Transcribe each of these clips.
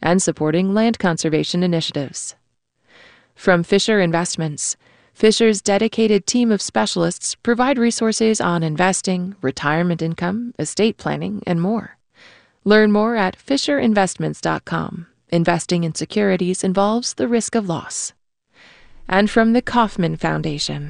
and supporting land conservation initiatives. From Fisher Investments, Fisher's dedicated team of specialists provide resources on investing, retirement income, estate planning, and more. Learn more at FisherInvestments.com. Investing in securities involves the risk of loss. And from the Kauffman Foundation.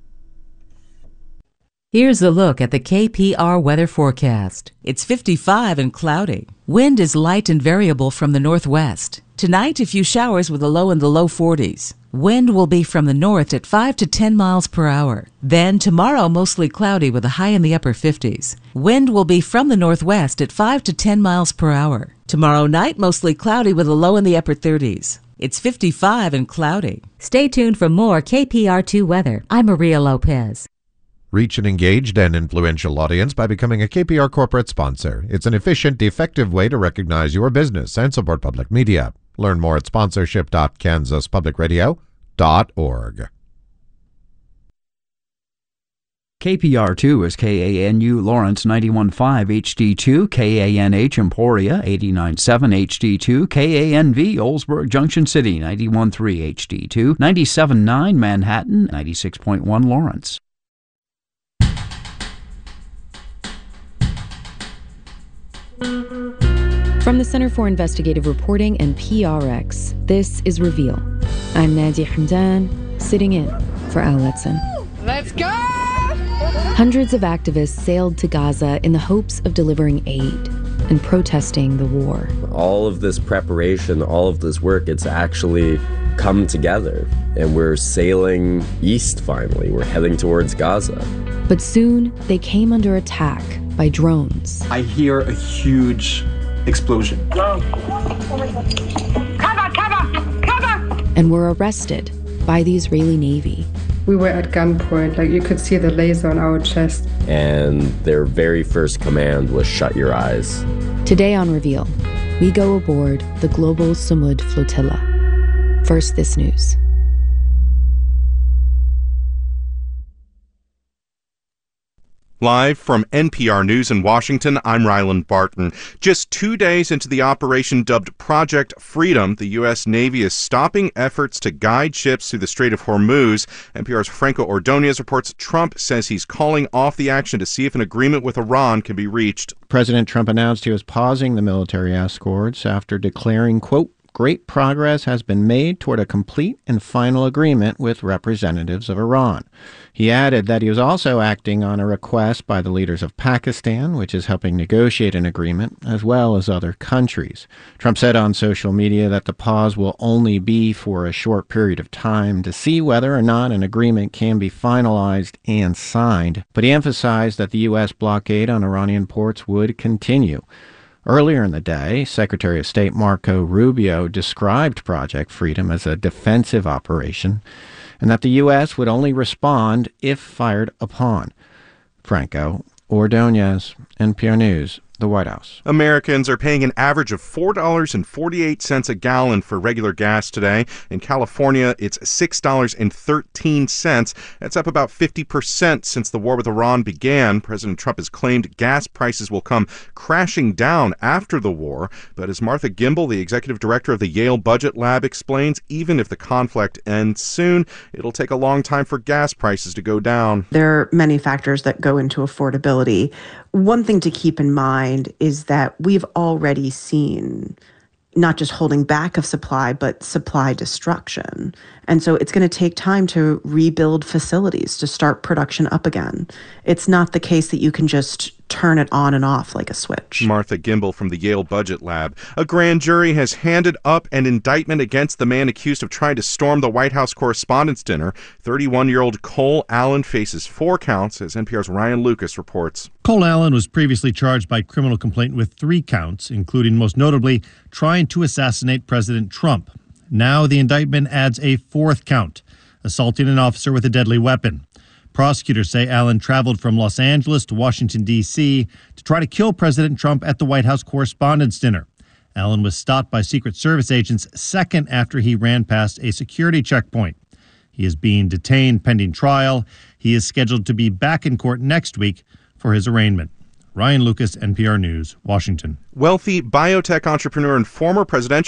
Here's a look at the KPR weather forecast. It's 55 and cloudy. Wind is light and variable from the northwest. Tonight, a few showers with a low in the low 40s. Wind will be from the north at 5 to 10 miles per hour. Then tomorrow, mostly cloudy with a high in the upper 50s. Wind will be from the northwest at 5 to 10 miles per hour. Tomorrow night, mostly cloudy with a low in the upper 30s. It's 55 and cloudy. Stay tuned for more KPR2 weather. I'm Maria Lopez. Reach an engaged and influential audience by becoming a KPR corporate sponsor. It's an efficient, effective way to recognize your business and support public media. Learn more at sponsorship.kansaspublicradio.org. KPR2 is KANU Lawrence 91.5 HD2, KANH Emporia 89.7 HD2, KANV Oldsburg Junction City 91.3 HD2, 97.9 Manhattan, 96.1 Lawrence. From the Center for Investigative Reporting and PRX, this is Reveal. I'm Nadia Hamdan, sitting in for Al Letson. Let's go! Hundreds of activists sailed to Gaza in the hopes of delivering aid and protesting the war. All of this preparation, all of this work, it's actually come together. And we're sailing east finally. We're heading towards Gaza. But soon, they came under attack by drones. I hear a huge explosion. Cover! And were arrested by the Israeli Navy. We were at gunpoint, like you could see the laser on our chest. And their very first command was shut your eyes. Today on Reveal, we go aboard the Global Samud Flotilla. First, this news. Live from NPR News in Washington, I'm Ryland Barton. Just 2 days into the operation dubbed Project Freedom, the U.S. Navy is stopping efforts to guide ships through the Strait of Hormuz. NPR's Franco Ordonez reports Trump says he's calling off the action to see if an agreement with Iran can be reached. President Trump announced he was pausing the military escorts after declaring, quote, "Great progress has been made toward a complete and final agreement with representatives of Iran." He added that he was also acting on a request by the leaders of Pakistan, which is helping negotiate an agreement, as well as other countries. Trump said on social media that the pause will only be for a short period of time to see whether or not an agreement can be finalized and signed, but he emphasized that the U.S. blockade on Iranian ports would continue. Earlier in the day, Secretary of State Marco Rubio described Project Freedom as a defensive operation and that the U.S. would only respond if fired upon. Franco Ordonez, NPR News, the White House. Americans are paying an average of $4.48 a gallon for regular gas today. In California, it's $6.13. That's up about 50% since the war with Iran began. President Trump has claimed gas prices will come crashing down after the war. But as Martha Gimbel, the executive director of the Yale Budget Lab, explains, even if the conflict ends soon, it'll take a long time for gas prices to go down. There are many factors that go into affordability. One thing to keep in mind is that we've already seen not just holding back of supply, but supply destruction. And so it's going to take time to rebuild facilities, to start production up again. It's not the case that you can just turn it on and off like a switch. Martha Gimbel from the Yale Budget Lab. A grand jury has handed up an indictment against the man accused of trying to storm the White House Correspondents' Dinner. 31-year-old Cole Allen faces 4 counts, as NPR's Ryan Lucas reports. Cole Allen was previously charged by criminal complaint with 3 counts, including, most notably, trying to assassinate President Trump. Now the indictment adds a 4th count, assaulting an officer with a deadly weapon. Prosecutors say Allen traveled from Los Angeles to Washington, D.C. to try to kill President Trump at the White House Correspondents' Dinner. Allen was stopped by Secret Service agents second after he ran past a security checkpoint. He is being detained pending trial. He is scheduled to be back in court next week for his arraignment. Ryan Lucas, NPR News, Washington. Wealthy biotech entrepreneur and former presidential